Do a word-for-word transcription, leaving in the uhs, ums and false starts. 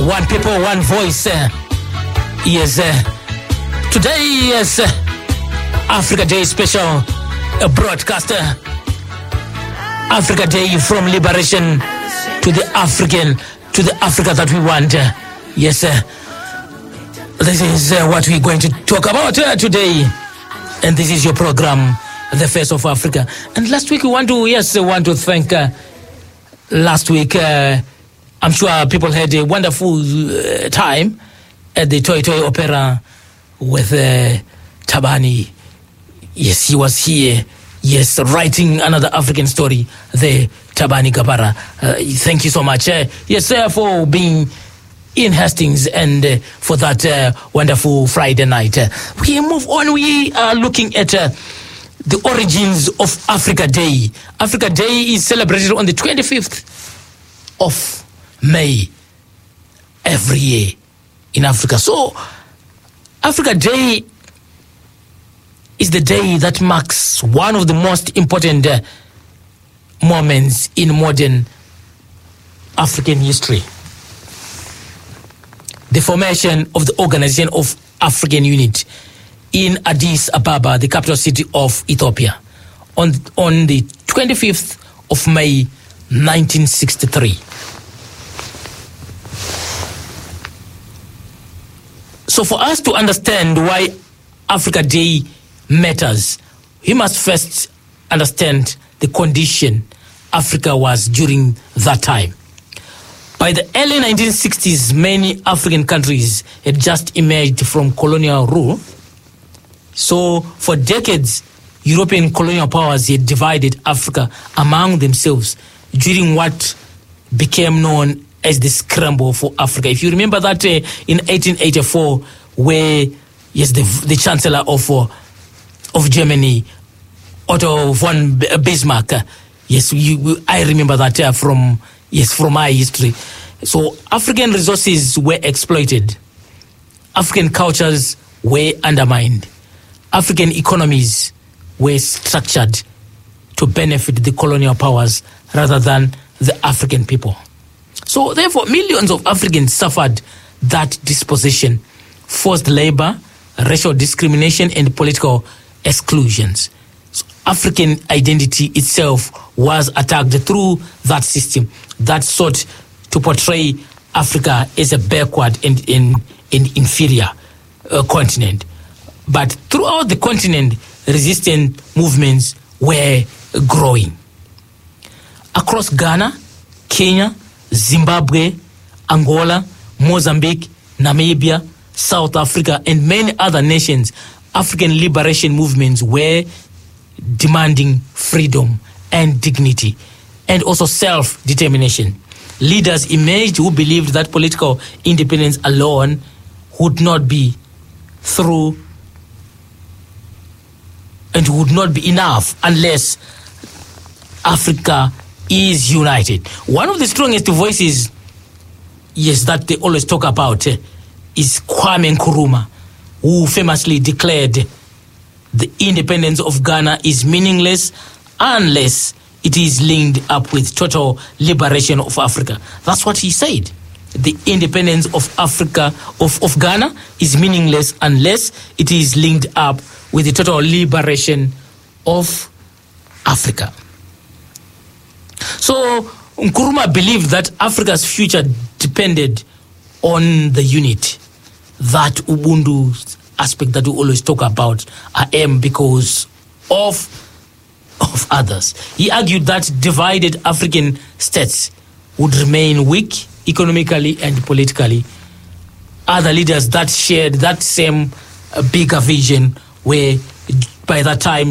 One people, one voice. Uh, yes, uh, today is uh, Africa Day special uh, broadcaster. Africa Day from liberation to the African, to the Africa that we want. Uh, yes, uh, this is uh, what we're going to talk about uh, today. And this is your program, The Face of Africa. And last week we want to, yes, I want to thank, uh, last week, uh, I'm sure people had a wonderful uh, time at the Toy Toy Opera with uh, Thabani. Yes, he was here. Yes, writing another African story, the Thabani Gabara. Uh, thank you so much. Uh, yes, uh, for being in Hastings and uh, for that uh, wonderful Friday night. Uh, we move on. We are looking at uh, the origins of Africa Day. Africa Day is celebrated on the twenty-fifth of May every year in Africa. So, Africa Day is the day that marks one of the most important uh, moments in modern African history. The formation of the Organization of African Unity in Addis Ababa, the capital city of Ethiopia, on, on the twenty-fifth of May, nineteen sixty-three. So for us to understand why Africa Day matters, we must first understand the condition Africa was during that time. By the early nineteen sixties, many African countries had just emerged from colonial rule. So for decades, European colonial powers had divided Africa among themselves during what became known as the scramble for Africa. If you remember that uh, in eighteen eighty-four, where yes, the, the Chancellor of uh, of Germany, Otto von Bismarck, uh, yes, you, I remember that uh, from yes from my history. So African resources were exploited, African cultures were undermined, African economies were structured to benefit the colonial powers rather than the African people. So therefore, millions of Africans suffered that dispossession, forced labor, racial discrimination, and political exclusions. So African identity itself was attacked through that system that sought to portray Africa as a backward and, and, and inferior uh, continent. But throughout the continent, resistant movements were growing. Across Ghana, Kenya, Zimbabwe, Angola, Mozambique, Namibia, South Africa, and many other nations, African liberation movements were demanding freedom and dignity, and also self-determination. Leaders emerged who believed that political independence alone would not be through and would not be enough unless Africa is united. One of the strongest voices, yes, that they always talk about uh, is Kwame Nkrumah, who famously declared the independence of Ghana is meaningless unless it is linked up with total liberation of Africa. That's what he said. The independence of Africa, of, of Ghana is meaningless unless it is linked up with the total liberation of Africa. So Nkrumah believed that Africa's future depended on the unity, that Ubuntu aspect that we always talk about, I am because of, of others. He argued that divided African states would remain weak economically and politically. Other leaders that shared that same uh, bigger vision were, by that time,